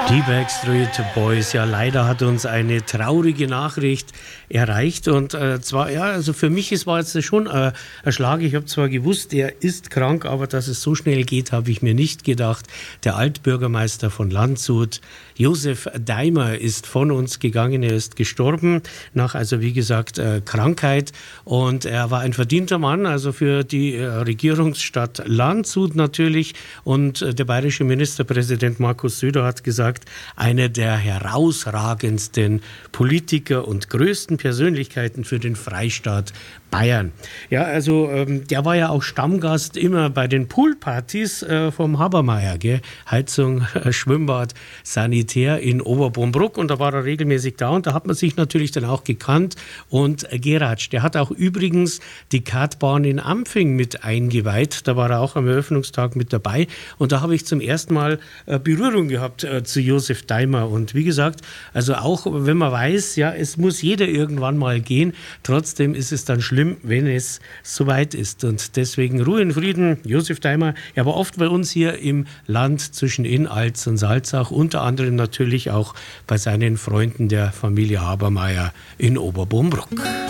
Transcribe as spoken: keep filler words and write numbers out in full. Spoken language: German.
Die Backstreet Boys, ja, leider hat uns eine traurige Nachricht erreicht und äh, zwar, ja, also für mich ist, war jetzt schon äh, ein Schlag. Ich habe zwar gewusst, er ist krank, aber dass es so schnell geht, habe ich mir nicht gedacht. Der Altbürgermeister von Landshut, Josef Daimer, ist von uns gegangen. Er ist gestorben nach, also wie gesagt, äh, Krankheit, und er war ein verdienter Mann, also für die äh, Regierungsstadt Landshut natürlich, und äh, der bayerische Ministerpräsident Markus Söder hat gesagt, einer der herausragendsten Politiker und größten Persönlichkeiten für den Freistaat Bayern. Ja, also ähm, der war ja auch Stammgast immer bei den Poolpartys äh, vom Habermeier, gell? Heizung, äh, Schwimmbad, Sanitär in Oberbombrück, und da war er regelmäßig da und da hat man sich natürlich dann auch gekannt und äh, geratscht. Der hat auch übrigens die Kartbahn in Ampfing mit eingeweiht, da war er auch am Eröffnungstag mit dabei, und da habe ich zum ersten Mal äh, Berührung gehabt äh, zu Josef Daimer, und wie gesagt, also auch wenn man weiß, ja, es muss jeder irgendwann mal gehen, trotzdem ist es dann schlimm, wenn es soweit ist. Und deswegen Ruhe in Frieden, Josef Daimer. Er war oft bei uns hier im Land zwischen Inn-Alz und Salzach, unter anderem natürlich auch bei seinen Freunden der Familie Habermeier in Oberbombrück.